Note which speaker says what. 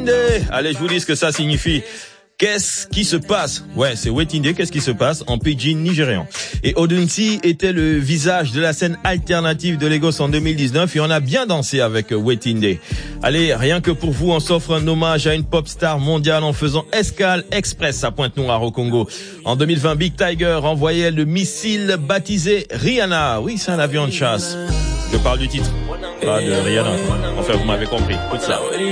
Speaker 1: Day. Allez, je vous dis ce que ça signifie. Qu'est-ce qui se passe? Ouais, c'est Waiting Day, qu'est-ce qui se passe en pidgin nigérian. Et Odunsi était le visage de la scène alternative de Lagos en 2019 et on a bien dansé avec Waiting Day. Allez, rien que pour vous, on s'offre un hommage à une pop star mondiale en faisant escale express à Pointe-Noire au Congo. En 2020, Big Tiger envoyait le missile baptisé Rihanna. Oui, c'est un avion de chasse. Je parle du titre, pas de Rihanna. Enfin, vous m'avez compris. Écoute ça.